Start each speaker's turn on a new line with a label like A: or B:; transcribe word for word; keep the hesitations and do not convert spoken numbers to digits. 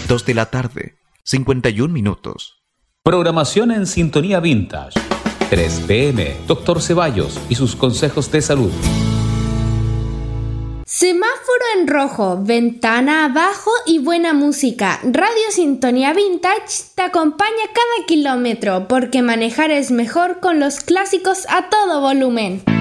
A: dos de la tarde, cincuenta y un minutos.
B: Programación en Sintonía Vintage. tres pe eme, doctor Ceballos y sus consejos de salud.
C: Semáforo en rojo, ventana abajo y buena música. Radio Sintonía Vintage te acompaña cada kilómetro porque manejar es mejor con los clásicos a todo volumen.